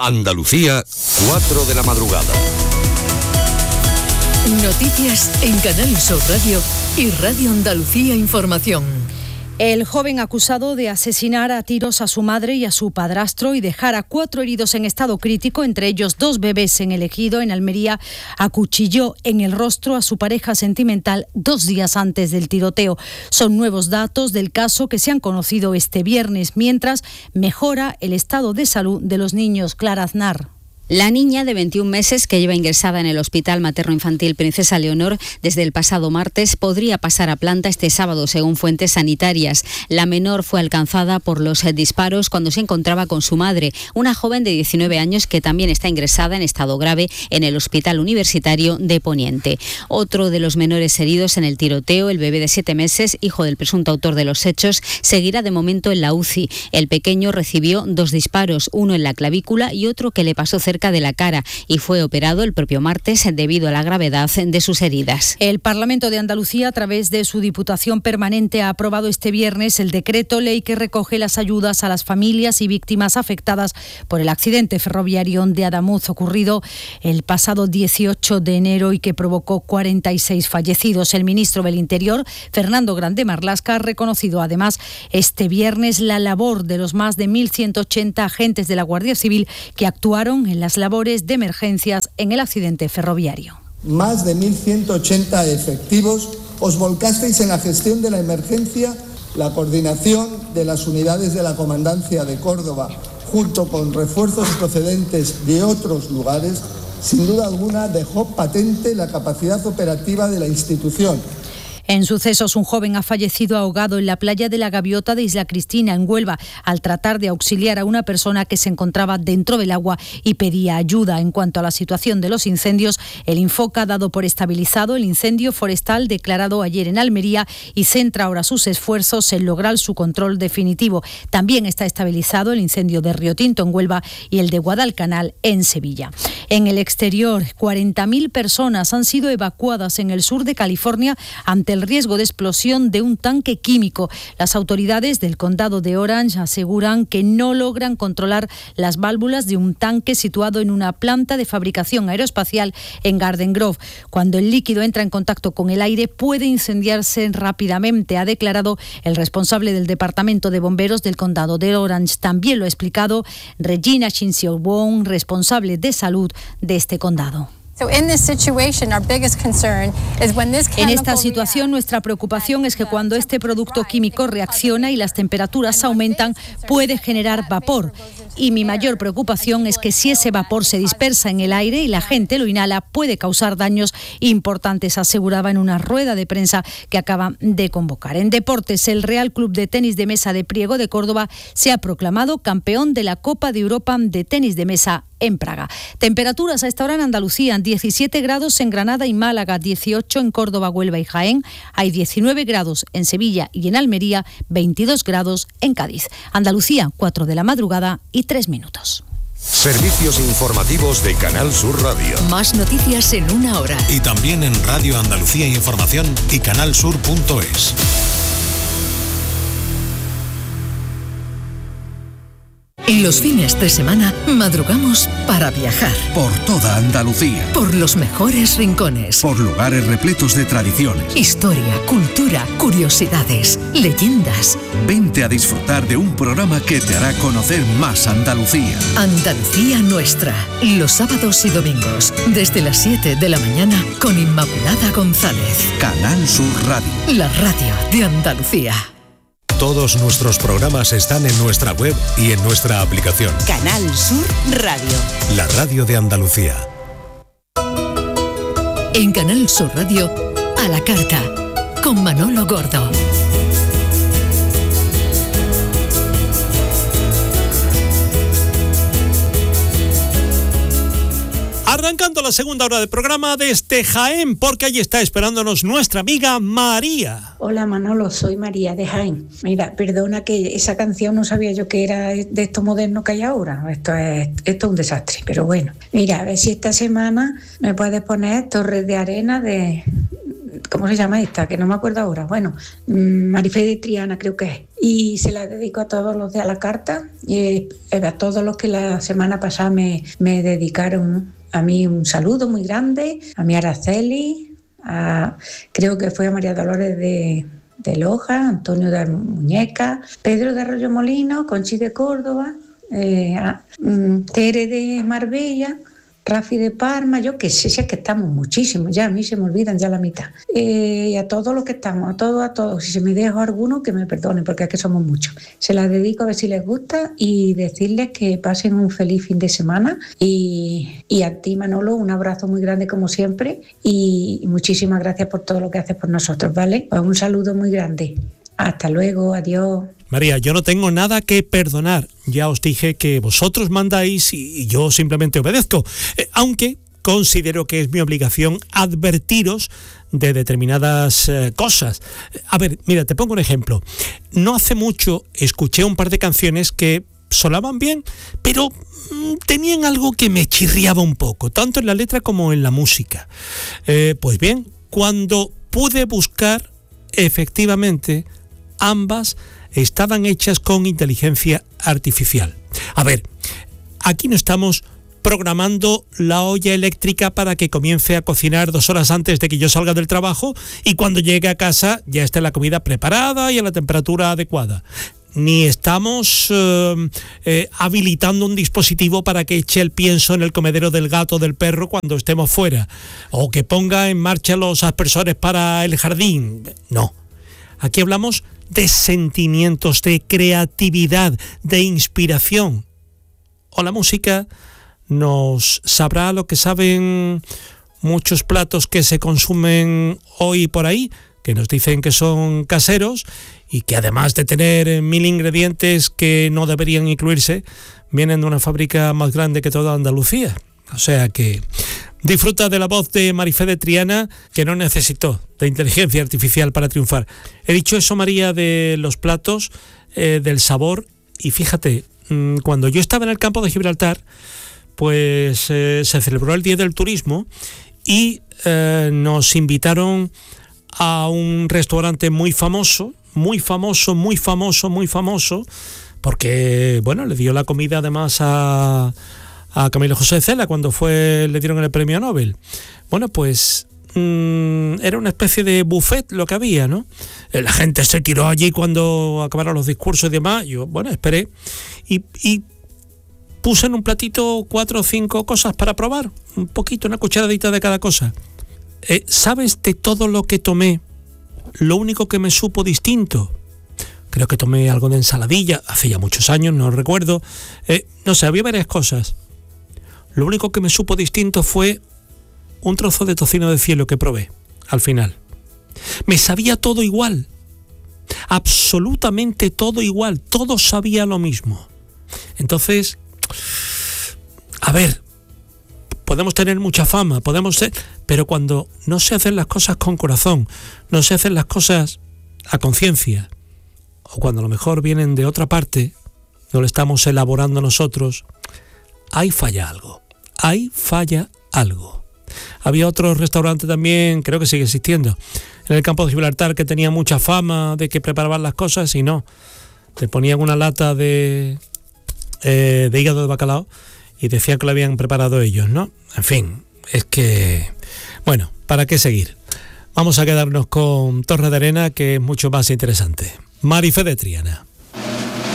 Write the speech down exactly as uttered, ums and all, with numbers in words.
Andalucía, cuatro de la madrugada. Noticias en Canal Sur Radio y Radio Andalucía Información. El joven acusado de asesinar a tiros a su madre y a su padrastro y dejar a cuatro heridos en estado crítico, entre ellos dos bebés en el Ejido, en Almería, acuchilló en el rostro a su pareja sentimental dos días antes del tiroteo. Son nuevos datos del caso que se han conocido este viernes, mientras mejora el estado de salud de los niños. Clara Aznar. La niña de veintiún meses, que lleva ingresada en el Hospital Materno-Infantil Princesa Leonor desde el pasado martes, podría pasar a planta este sábado, según fuentes sanitarias. La menor fue alcanzada por los disparos cuando se encontraba con su madre, una joven de diecinueve años que también está ingresada en estado grave en el Hospital Universitario de Poniente. Otro de los menores heridos en el tiroteo, el bebé de siete meses, hijo del presunto autor de los hechos, seguirá de momento en la U C I. El pequeño recibió dos disparos, uno en la clavícula y otro que le pasó cerca de la cara, y fue operado el propio martes debido a la gravedad de sus heridas. El Parlamento de Andalucía, a través de su Diputación Permanente, ha aprobado este viernes el decreto ley que recoge las ayudas a las familias y víctimas afectadas por el accidente ferroviario de Adamuz ocurrido el pasado dieciocho de enero y que provocó cuarenta y seis fallecidos. El ministro del Interior, Fernando Grande Marlaska, ha reconocido además este viernes la labor de los más de mil ciento ochenta agentes de la Guardia Civil que actuaron en las labores de emergencias en el accidente ferroviario. Más de mil ciento ochenta efectivos os volcasteis en la gestión de la emergencia, la coordinación de las unidades de la Comandancia de Córdoba, junto con refuerzos procedentes de otros lugares, sin duda alguna dejó patente la capacidad operativa de la institución. En sucesos, un joven ha fallecido ahogado en la playa de la Gaviota de Isla Cristina, en Huelva, al tratar de auxiliar a una persona que se encontraba dentro del agua y pedía ayuda. En cuanto a la situación de los incendios, el Infoca ha dado por estabilizado el incendio forestal declarado ayer en Almería y centra ahora sus esfuerzos en lograr su control definitivo. También está estabilizado el incendio de Río Tinto en Huelva y el de Guadalcanal en Sevilla. En el exterior, cuarenta mil personas han sido evacuadas en el sur de California ante el riesgo de explosión de un tanque químico. Las autoridades del condado de Orange aseguran que no logran controlar las válvulas de un tanque situado en una planta de fabricación aeroespacial en Garden Grove. Cuando el líquido entra en contacto con el aire puede incendiarse rápidamente, ha declarado el responsable del Departamento de Bomberos del condado de Orange. También lo ha explicado Regina Shinseowon, responsable de salud de este condado. En esta situación, nuestra preocupación es que cuando este producto químico reacciona y las temperaturas aumentan, puede generar vapor. Y mi mayor preocupación es que si ese vapor se dispersa en el aire y la gente lo inhala, puede causar daños importantes, aseguraba en una rueda de prensa que acaba de convocar. En deportes, el Real Club de Tenis de Mesa de Priego de Córdoba se ha proclamado campeón de la Copa de Europa de Tenis de Mesa en Praga. Temperaturas a esta hora en Andalucía: diecisiete grados en Granada y Málaga, dieciocho en Córdoba, Huelva y Jaén, hay diecinueve grados en Sevilla y en Almería, veintidós grados en Cádiz. Andalucía, cuatro de la madrugada y tres minutos. Servicios informativos de Canal Sur Radio. Más noticias en una hora. Y también en Radio Andalucía Información y canal sur punto es. En los fines de semana madrugamos para viajar. Por toda Andalucía. Por los mejores rincones. Por lugares repletos de tradiciones. Historia, cultura, curiosidades, leyendas. Vente a disfrutar de un programa que te hará conocer más Andalucía. Andalucía Nuestra. Los sábados y domingos, desde las siete de la mañana, con Inmaculada González. Canal Sur Radio. La radio de Andalucía. Todos nuestros programas están en nuestra web y en nuestra aplicación. Canal Sur Radio. La radio de Andalucía. En Canal Sur Radio, a la carta, con Manolo Gordo. Arrancando la segunda hora del programa desde Jaén, porque allí está esperándonos nuestra amiga María. Hola Manolo, soy María de Jaén. Mira, perdona que esa canción no sabía yo que era de esto moderno que hay ahora. Esto es, esto es un desastre, pero bueno. Mira, a ver si esta semana me puedes poner Torres de Arena de ¿cómo se llama esta? Que no me acuerdo ahora. Bueno, Marifé de Triana creo que es. Y se la dedico a todos los de A la Carta y a todos los que la semana pasada me, me dedicaron a mí un saludo muy grande, a mi Araceli, a, creo que fue a María Dolores de, de Loja, Antonio de Muñeca, Pedro de Arroyo Molino, Conchi de Córdoba, eh, a, um, Tere de Marbella, Rafi de Parma, yo que sé, si es que estamos muchísimos, ya a mí se me olvidan ya la mitad. Eh, y a todos los que estamos, a todos, a todos. Si se me dejo alguno, que me perdonen, porque es que somos muchos. Se las dedico a ver si les gusta y decirles que pasen un feliz fin de semana. Y, y a ti, Manolo, un abrazo muy grande como siempre y muchísimas gracias por todo lo que haces por nosotros, ¿vale? Pues un saludo muy grande. Hasta luego, adiós. María, yo no tengo nada que perdonar. Ya os dije que vosotros mandáis y yo simplemente obedezco. Eh, aunque considero que es mi obligación advertiros de determinadas eh, cosas. A ver, mira, te pongo un ejemplo. No hace mucho escuché un par de canciones que sonaban bien, pero mmm, tenían algo que me chirriaba un poco, tanto en la letra como en la música. Eh, pues bien, cuando pude buscar, efectivamente, ambas estaban hechas con inteligencia artificial. A ver, aquí no estamos programando la olla eléctrica para que comience a cocinar dos horas antes de que yo salga del trabajo y cuando llegue a casa ya esté la comida preparada y a la temperatura adecuada. Ni estamos eh, eh, habilitando un dispositivo para que eche el pienso en el comedero del gato o del perro cuando estemos fuera, o que ponga en marcha los aspersores para el jardín. No. Aquí hablamos de sentimientos, de creatividad, de inspiración. O la música nos sabrá lo que saben muchos platos que se consumen hoy por ahí, que nos dicen que son caseros y que además de tener mil ingredientes que no deberían incluirse, vienen de una fábrica más grande que toda Andalucía. O sea que disfruta de la voz de Marifé de Triana, que no necesitó de inteligencia artificial para triunfar. He dicho eso, María, de los platos, eh, del sabor, y fíjate, mmm, cuando yo estaba en el campo de Gibraltar, pues eh, se celebró el Día del Turismo y eh, nos invitaron a un restaurante muy famoso, muy famoso, muy famoso, muy famoso, porque, bueno, le dio la comida además a... a Camilo José Cela cuando fue le dieron el premio Nobel. Bueno, pues mmm, era una especie de buffet lo que había, ¿no? La gente se tiró allí cuando acabaron los discursos y demás. Yo, bueno, esperé y, y puse en un platito cuatro o cinco cosas para probar, un poquito, una cucharadita de cada cosa. Eh, ¿Sabes de todo lo que tomé? Lo único que me supo distinto, creo que tomé algo de ensaladilla, hace ya muchos años, no recuerdo, eh, no sé, había varias cosas. Lo único que me supo distinto fue un trozo de tocino de cielo que probé al final. Me sabía todo igual, absolutamente todo igual, todo sabía lo mismo. Entonces, a ver, podemos tener mucha fama, podemos ser, pero cuando no se hacen las cosas con corazón, no se hacen las cosas a conciencia, o cuando a lo mejor vienen de otra parte, no lo estamos elaborando nosotros, ahí falla algo, ahí falla algo. Había otro restaurante también, creo que sigue existiendo, en el campo de Gibraltar, que tenía mucha fama de que preparaban las cosas y no, te ponían una lata de, eh, de hígado de bacalao y decían que lo habían preparado ellos, ¿no? En fin, es que, bueno, ¿para qué seguir? Vamos a quedarnos con Torre de Arena, que es mucho más interesante. Marifé de Triana.